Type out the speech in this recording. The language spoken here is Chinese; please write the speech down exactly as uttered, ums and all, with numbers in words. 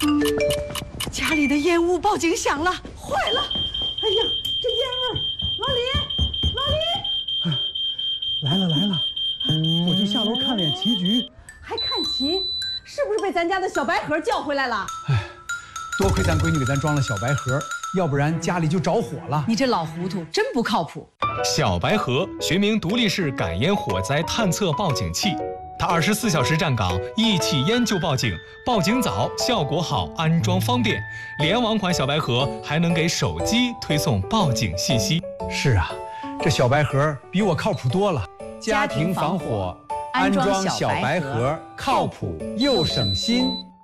家里的烟雾报警响了，坏了！哎呀，这烟味儿！老李，老李，来了来了，我就下楼看脸棋局， 还看棋，是不是被咱家的小白盒叫回来了？ 哎，多亏咱闺女给咱装了小白盒，要不然家里就着火了。 你这老糊涂，真不靠谱。 小白盒学名独立式感烟火灾探测报警器。 它二十四小时站岗，一起烟就报警，报警早，效果好，安装方便。联网款小白盒还能给手机推送报警信息。 是啊，这小白盒比我靠谱多了。家庭防火，安装小白盒，靠谱又省心。